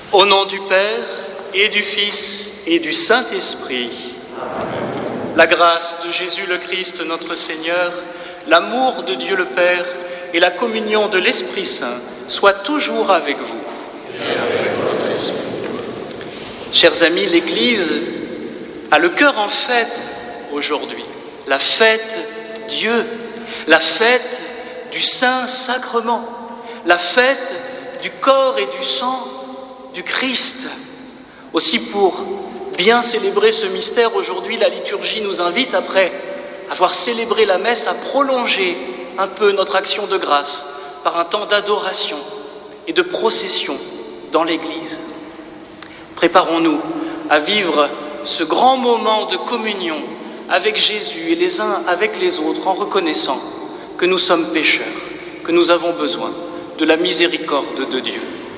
Au nom du Père, et du Fils, et du Saint-Esprit, la grâce de Jésus le Christ notre Seigneur, l'amour de Dieu le Père et la communion de l'Esprit Saint soient toujours avec vous. Et avec votre esprit. Chers amis, l'Église a le cœur en fête aujourd'hui. La fête Dieu, la fête du Saint-Sacrement, la fête du corps et du sang du Christ. Aussi, pour bien célébrer ce mystère, aujourd'hui, la liturgie nous invite, après avoir célébré la messe, à prolonger un peu notre action de grâce par un temps d'adoration et de procession dans l'Église. Préparons-nous à vivre ce grand moment de communion avec Jésus et les uns avec les autres, en reconnaissant que nous sommes pécheurs, que nous avons besoin de la miséricorde de Dieu.